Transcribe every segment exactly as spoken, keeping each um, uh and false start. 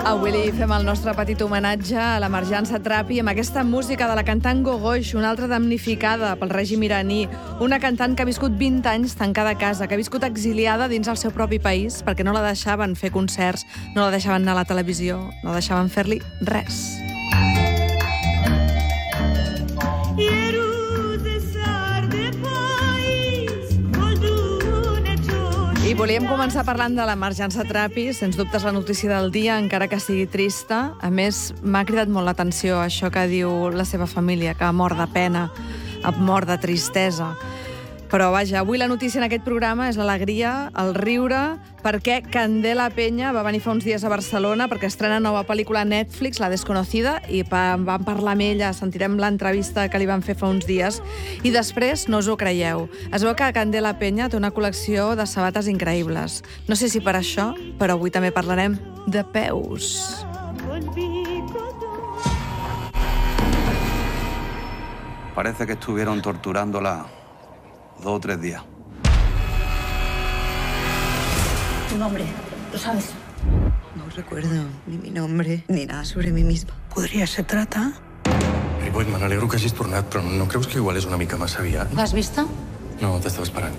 Avui li fem el nostre petit homenatge a l'Emergent Satrapi amb aquesta música de la cantant Gogoix, una altra damnificada pel règim iraní, una cantant que ha viscut vint anys tancada a casa, que ha viscut exiliada dins el seu propi país perquè no la deixaven fer concerts, no la deixaven anar a la televisió, no deixaven fer-li res. I volíem començar parlant de l'Emergent Satrapi, sens dubtes la notícia del dia, encara que sigui trista. A més, m'ha cridat molt l'atenció això que diu la seva família, que ha mort de pena, ha mort de tristesa. Però vaja, avui la notícia en aquest programa és l'alegria, el riure, perquè Candela Peña va venir fa uns dies a Barcelona perquè estrena nova pel·lícula a Netflix, La Desconocida, i vam parlar amb ella, sentirem l'entrevista que li van fer fa uns dies, i després no us ho creieu. Es veu que Candela Peña té una col·lecció de sabates increïbles. No sé si per això, però avui també parlarem de peus. Parece que estuvieron torturándola dos o tres días. Tu nombre, ¿lo sabes? No recuerdo ni mi nombre ni nada sobre mí misma. ¿Podría se trata? Ripoll, me n'alegro que hagis tornat, però no creus que igual és una mica massa aviat? ¿Lo has visto? No, t'estava esperant.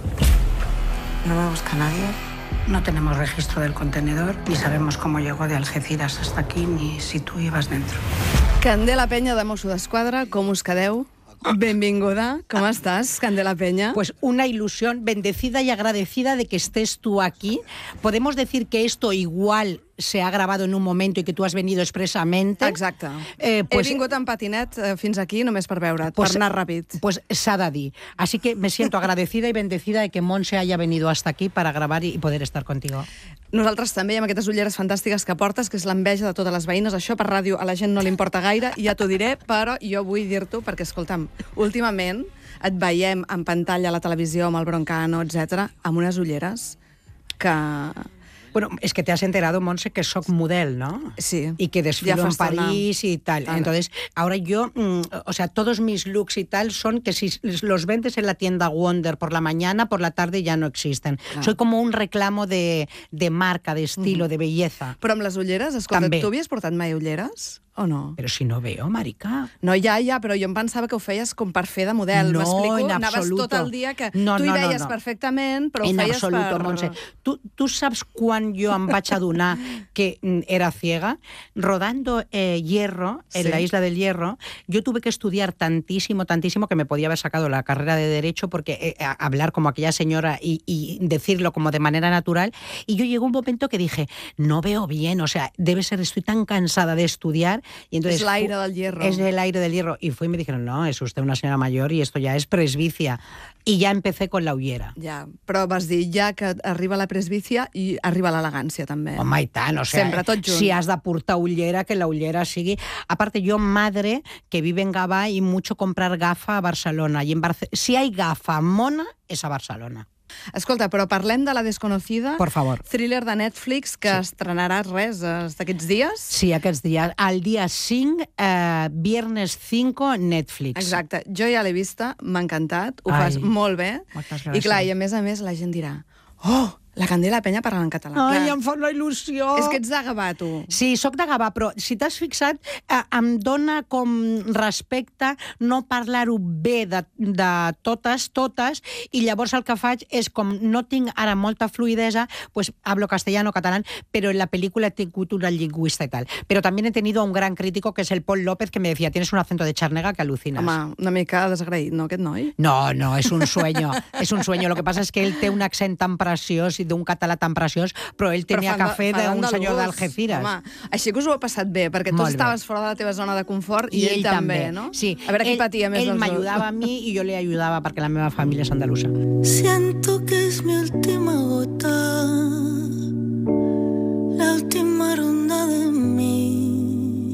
No me busca nadie. No tenemos registro del contenedor, ni sabemos cómo llegó de Algeciras hasta aquí, ni si tú ibas dentro. Candela Peña, de Mosso d'Esquadra, com us quedeu? Benvinguda, ¿cómo estás, Candela Peña? Pues una ilusión, bendecida y agradecida de que estés tú aquí. Podemos decir que esto igual se ha grabado en un momento y que tú has venido expresamente. Exacte. Eh, pues, He vingut en patinet eh, fins aquí només per veure't, pues, per anar ràpid. Pues s'ha de dir. Así que me siento agradecida y bendecida de que Montse haya venido hasta aquí para grabar y poder estar contigo. Nosaltres també, amb aquestes ulleres fantàstiques que portes, que és l'enveja de totes les veïnes. Això per ràdio a la gent no li importa gaire, ja t'ho diré, però jo vull dir-t'ho perquè, escolta'm, últimament et veiem en pantalla a la televisió amb el Broncano, etcètera, amb unes ulleres que... Bueno, es que te has enterado, Montse, que soy model, ¿no? Sí. Y que desfilo ya en París y tal. Vale. Entonces, ahora yo, mmm, o sea, todos mis looks y tal son que si los vendes en la tienda Wonder por la mañana, por la tarde ya no existen. Claro. Soy como un reclamo de, de marca, de estilo, uh-huh. de belleza. Però amb les ulleres, escolta, També. Tu havies portat mai ulleres? O no? Però si no veo, marica. No, ja, ja, però jo em pensava que ho feies com per fer de model. No, m'explico? en Anaves absoluto. tot el dia que no, tu hi no, veies no, no. perfectament, però en ho feies absoluto, per... Montse. Tu, tu saps quan jo em vaig adonar que era ciega? Rodando eh, Hierro, en sí. la isla del Hierro, yo tuve que estudiar tantísimo, tantísimo, que me podía haber sacado la carrera de Derecho, porque eh, hablar como aquella señora y, y decirlo como de manera natural, y yo llegó un momento que dije, no veo bien, o sea, debe ser, estoy tan cansada de estudiar, y entonces... Es el aire del hierro. Es el aire del hierro. Y fui y me dijeron, no, es usted una señora mayor y esto ya es presbicia. Y ya empecé con la ullera. Ja, però vas dir, ja que arriba la presbícia i arriba l'elegància també. Home, i tant, o sea, sempre tot junt. Si has de portar ullera, que la ullera sigui... Aparte, yo, madre, que vive en Gavà, y mucho comprar gafa a Barcelona. Y en Barce... Si hay gafa mona, es a Barcelona. Escolta, però parlem de La Desconocida. Por favor. Thriller de Netflix que sí. estrenaràs res d'aquests dies. Sí, aquests dies. El dia cinc, eh, viernes cinco, Netflix. Exacte. Jo ja l'he vista, m'ha encantat, ho Ai, fas molt bé. I clar, i a més a més la gent dirà, oh, la Candela Peña parla en català. Ai, clar. em fa una il·lusió. És que ets de Gavà, tu. Sí, sóc de Gavà, però si t'has fixat, eh, em dona com respecte no parlar-ho bé de, de totes, totes, i llavors el que faig és, com no tinc ara molta fluidesa, pues hablo castellano, catalán, pero en la película he tingut una lingüista y tal. Pero también he tenido a un gran crítico, que es el Paul López, que me decía, tienes un acento de charnega que alucinas. Home, una mica desagraït, no, aquest noi? No, no, és un sueño, és un sueño. Lo que pasa es que él té un accent tan preciós i d'un català tan preciós, però ell tenia però cafè d'un senyor d'Algeciras. Home, així que us ho heu passat bé, perquè tu Molt estaves bé. fora de la teva zona de confort i, I ell, ell també, també, no? Sí. A veure qui ell, patia més. Ell m'ajudava a mi i jo le ayudava perquè la meva família és andalusa. Siento que es mi última gota, la última ronda de mí.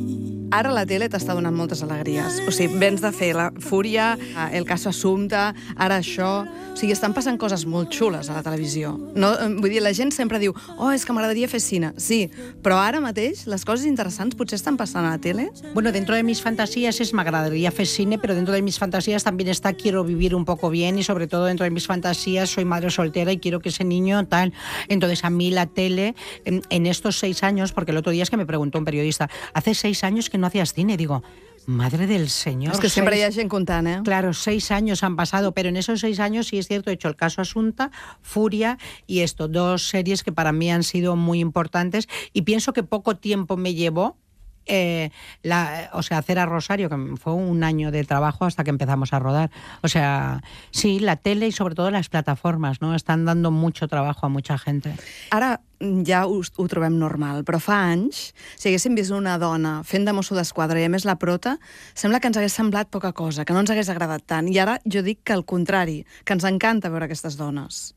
Ara la tele t'està donant moltes alegries. O sigui, vens de fer la Fúria, el caso Assumpta, ara això... O sigui, estan passant coses molt xules a la televisió. No, vull dir, la gent sempre diu oh, és que m'agradaria fer cine. Sí, però ara mateix les coses interessants potser estan passant a la tele. Bueno, dentro de mis fantasías es me agradaría hacer cine, pero dentro de mis fantasías también está quiero vivir un poco bien y sobre todo dentro de mis fantasías soy madre soltera y quiero que ese niño tal. Entonces a mí la tele en, en estos seis años, porque el otro día es que me preguntó un periodista, hace seis años que no hacías cine, digo, madre del Señor. Es que siempre seis... hay gente contando, ¿eh? Claro, seis años han pasado, pero en esos seis años sí es cierto, he hecho el caso Asunta, Furia y esto, dos series que para mí han sido muy importantes y pienso que poco tiempo me llevó Eh, la, o sea, hacer a Rosario, que fue un año de trabajo hasta que empezamos a rodar. O sea, sí, la tele y sobre todo las plataformas, ¿no? Están dando mucho trabajo a mucha gente. Ara ja ho, ho trobem normal, però fa anys, si haguéssim vist una dona fent de mosso d'esquadra i a més la prota, sembla que ens hagués semblat poca cosa, que no ens hagués agradat tant. I ara jo dic que al contrari, que ens encanta veure aquestes dones.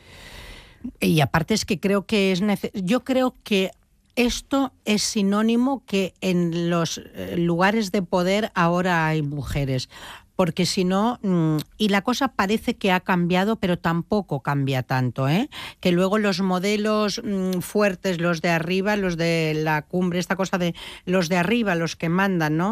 Y aparte es que creo que es necesario, yo creo que esto es sinónimo que en los lugares de poder ahora hay mujeres. Porque si no, y la cosa parece que ha cambiado, pero tampoco cambia tanto, ¿eh? Que luego los modelos fuertes, los de arriba, los de la cumbre, esta cosa de los de arriba, los que mandan, ¿no?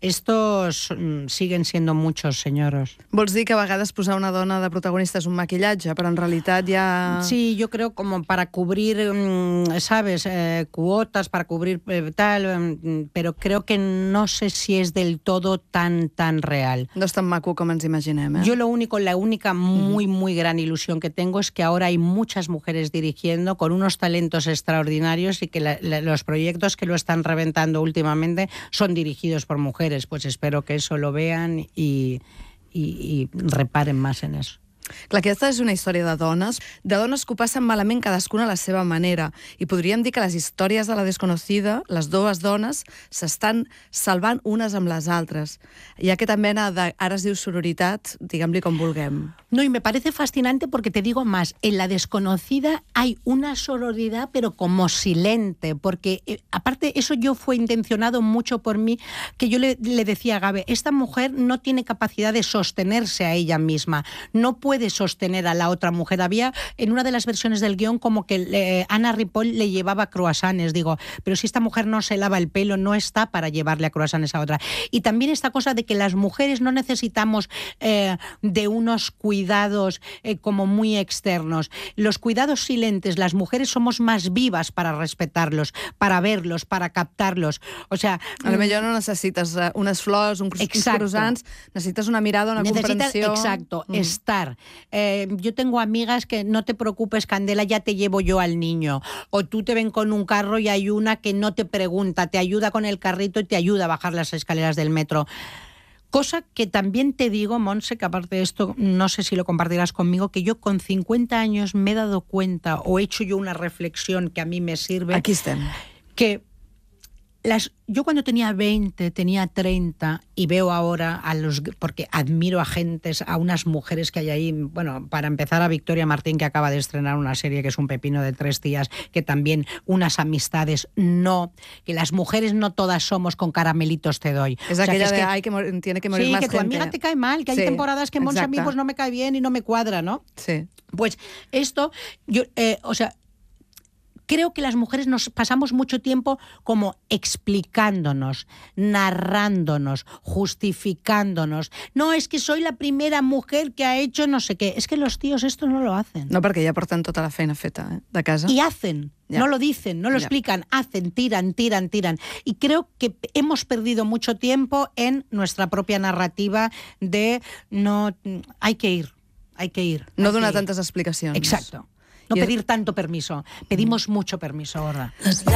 Estos siguen siendo muchos, señoros. Vols dir que a vegades posar una dona de protagonista és un maquillatge, però en realitat ja... Sí, yo creo como para cubrir, ¿sabes? Eh, cuotas, para cubrir eh, tal, eh, pero creo que no sé si es del todo tan, tan real. No tan maco como nos imaginemos, ¿eh? Yo lo único, la única muy, muy gran ilusión que tengo es que ahora hay muchas mujeres dirigiendo con unos talentos extraordinarios y que la, la, los proyectos que lo están reventando últimamente son dirigidos por mujeres. Pues espero que eso lo vean y, y, y reparen más en eso. Clar, aquesta és una història de dones, de dones que ho passen malament cadascuna a la seva manera. I podríem dir que les històries de la desconocida, les dues dones, s'estan salvant unes amb les altres. Hi ha aquesta mena de, ara es diu sororitat, diguem-li com vulguem. No, y me parece fascinante porque te digo más, en la desconocida hay una sororidad pero como silente, porque eh, aparte eso yo fue intencionado mucho por mí, que yo le, le decía a Gabe, esta mujer no tiene capacidad de sostenerse a ella misma, no puede de sostener a la otra mujer. Había en una de las versiones del guión como que eh, Ana Ripoll le llevaba croissants. Digo, pero si esta mujer no se lava el pelo, no está para llevarle a croissants a otra. Y también esta cosa de que las mujeres no necesitamos eh, de unos cuidados eh, como muy externos. Los cuidados silentes, las mujeres somos más vivas para respetarlos, para verlos, para captarlos. O sea... A lo mejor no necesites unes flors, uns croissants, necesites una mirada, una necesitas, comprensió... Exacto, mm. estar. Eh, yo tengo amigas que no te preocupes, Candela, ya te llevo yo al niño. O tú te ven con un carro y hay una que no te pregunta, te ayuda con el carrito y te ayuda a bajar las escaleras del metro. Cosa que también te digo, Monse, que aparte de esto, no sé si lo compartirás conmigo, que yo con cincuenta años me he dado cuenta o he hecho yo una reflexión que a mí me sirve. Aquí estem. Que Las, yo cuando tenía veinte, tenía treinta y veo ahora a los, porque admiro a gentes, a unas mujeres que hay ahí, bueno, para empezar a Victoria Martín, que acaba de estrenar una serie que es un pepino de tres días, que también unas amistades, no, que las mujeres no todas somos con caramelitos te doy. Es o sea, aquella que es de que, hay que mor tiene que morir sí, más que tu gente. amiga te cae mal, que hay sí, temporadas que Monse a mí pues no me cae bien y no me cuadra, ¿no? Sí. Pues esto, yo, eh, o sea, creo que las mujeres nos pasamos mucho tiempo como explicándonos, narrándonos, justificándonos. No, es que soy la primera mujer que ha hecho no sé qué. Es que los tíos esto no lo hacen. No, perquè ja porten tota la feina feta, eh, de casa. Y hacen. Ya. No lo dicen, no lo ya. explican, hacen, tiran, tiran, tiran. Y creo que hemos perdido mucho tiempo en nuestra propia narrativa de no, hay que ir, hay que ir. No donar tantes explicacions. Exacto. No pedir tanto permiso. Pedimos mucho permiso ahora.